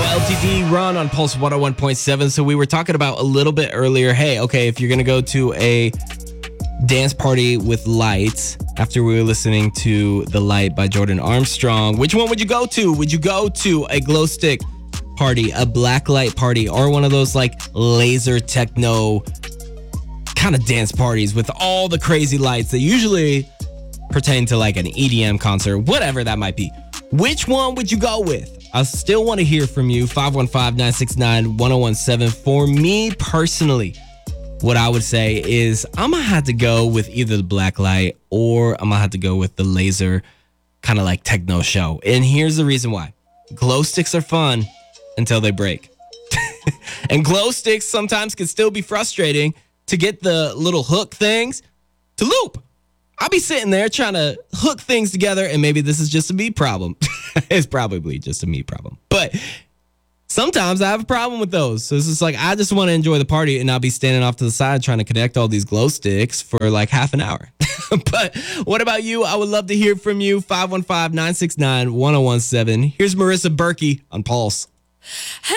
LTD Run on Pulse 101.7. So we were talking about a little bit earlier. Hey, okay, if you're going to go to a dance party with lights after we were listening to The Light by Jordan Armstrong, which one would you go to? Would you go to a glow stick party, a black light party, or one of those like laser techno kind of dance parties with all the crazy lights that usually pertain to like an EDM concert, whatever that might be? Which one would you go with? I still want to hear from you. 515-969-1017. For me personally, what I would say is I'm going to have to go with either the black light or I'm going to have to go with the laser kind of like techno show. And here's the reason why. Glow sticks are fun until they break. And glow sticks sometimes can still be frustrating to get the little hook things to loop. I'll be sitting there trying to hook things together, and maybe this is just a me problem. It's probably just a me problem. But sometimes I have a problem with those. So it's just like, I just want to enjoy the party and not be standing off to the side trying to connect all these glow sticks for like half an hour. But what about you? I would love to hear from you. 515-969-1017. Here's Marissa Berkey on Pulse. Hey.